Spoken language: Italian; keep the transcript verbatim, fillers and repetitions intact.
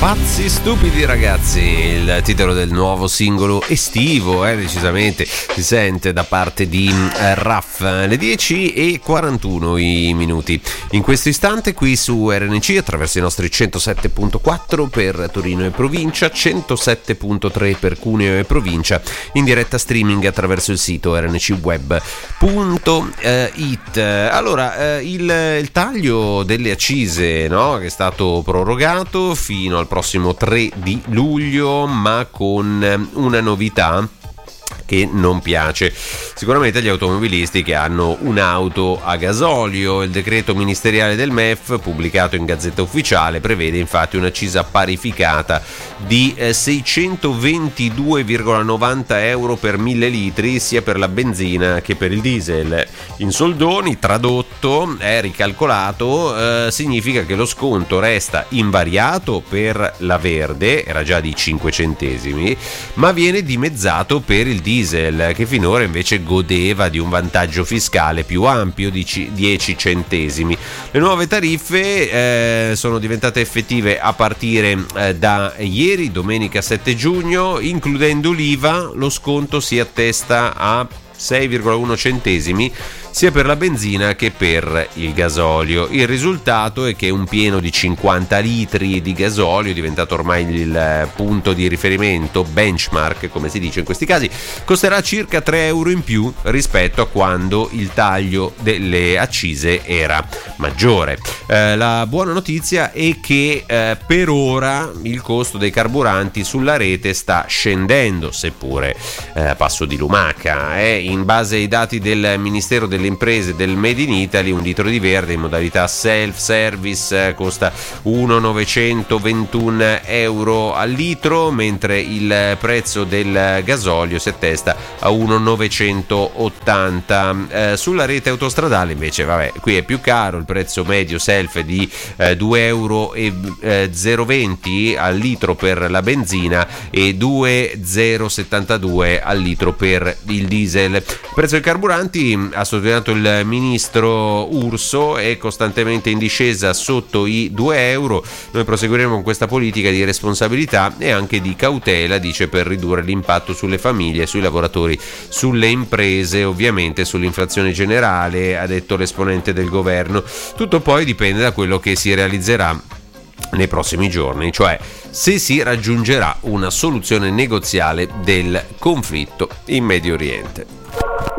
Pazzi stupidi ragazzi, il titolo del nuovo singolo estivo, eh, decisamente si sente da parte di eh, Raff. Le dieci e quarantuno i minuti in questo istante qui su R N C attraverso i nostri centosette virgola quattro per Torino e provincia, centosette virgola tre per Cuneo e provincia, in diretta streaming attraverso il sito r n c web punto it. Allora, eh, il, il taglio delle accise, no, che è stato prorogato fino al prossimo tre di luglio, ma con una novità che non piace sicuramente agli automobilisti che hanno un'auto a gasolio. Il decreto ministeriale del M E F pubblicato in Gazzetta Ufficiale prevede infatti un'accisa parificata di seicentoventidue virgola novanta euro per mille litri sia per la benzina che per il diesel. In soldoni, tradotto, è ricalcolato, eh, significa che lo sconto resta invariato per la verde, era già di cinque centesimi, ma viene dimezzato per il diesel, che finora invece godeva di un vantaggio fiscale più ampio di dieci centesimi. Le nuove tariffe eh, sono diventate effettive a partire eh, da ieri, domenica sette giugno. Includendo l'I V A, lo sconto si attesta a sei virgola uno centesimi sia per la benzina che per il gasolio. Il risultato è che un pieno di cinquanta litri di gasolio, diventato ormai il punto di riferimento, benchmark come si dice in questi casi, costerà circa tre euro in più rispetto a quando il taglio delle accise era maggiore. Eh, la buona notizia è che eh, per ora il costo dei carburanti sulla rete sta scendendo, seppure eh, a passo di lumaca. Eh. In base ai dati del Ministero delle Imprese del Made in Italy, un litro di verde in modalità self-service eh, costa uno virgola novecentoventuno euro al litro, mentre il prezzo del gasolio si attesta a uno virgola novecentottanta. Eh, sulla rete autostradale invece, vabbè, qui è più caro, il prezzo medio self è di eh, due virgola venti euro al litro per la benzina e due virgola settantadue al litro per il diesel. Il prezzo dei carburanti, ha sottolineato il ministro Urso, è costantemente in discesa sotto i due euro. Noi proseguiremo con questa politica di responsabilità e anche di cautela, dice, per ridurre l'impatto sulle famiglie, sui lavoratori, sulle imprese, ovviamente sull'inflazione generale, ha detto l'esponente del governo. Tutto poi dipende da quello che si realizzerà nei prossimi giorni, cioè se si raggiungerà una soluzione negoziale del conflitto in Medio Oriente.